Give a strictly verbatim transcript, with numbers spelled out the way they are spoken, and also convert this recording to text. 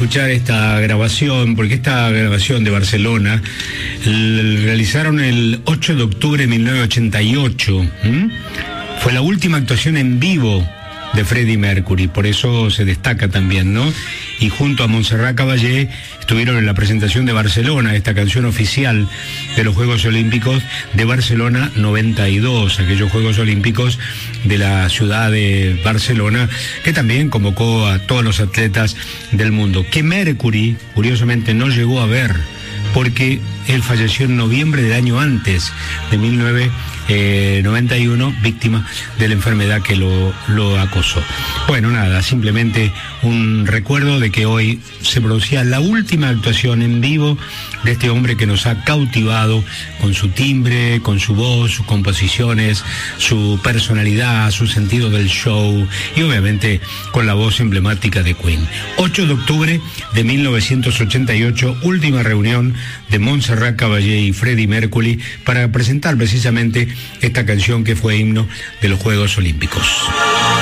escuchar esta grabación, porque esta grabación de Barcelona la realizaron el ocho de octubre de mil novecientos ochenta y ocho. ¿Mm? Fue la última actuación en vivo de Freddie Mercury, por eso se destaca también, ¿no? Y junto a Montserrat Caballé estuvieron en la presentación de Barcelona, esta canción oficial de los Juegos Olímpicos de Barcelona noventa y dos, aquellos Juegos Olímpicos de la ciudad de Barcelona, que también convocó a todos los atletas del mundo, que Mercury, curiosamente, no llegó a ver, porque él falleció en noviembre del año antes, de mil novecientos noventa y uno, víctima de la enfermedad que lo, lo acosó. Bueno, nada, simplemente un recuerdo de que hoy se producía la última actuación en vivo de este hombre que nos ha cautivado con su timbre, con su voz, sus composiciones, su personalidad, su sentido del show y obviamente con la voz emblemática de Queen. ocho de octubre de mil novecientos ochenta y ocho, última reunión de Montserrat Caballé y Freddie Mercury para presentar precisamente esta canción que fue himno de los Juegos Olímpicos.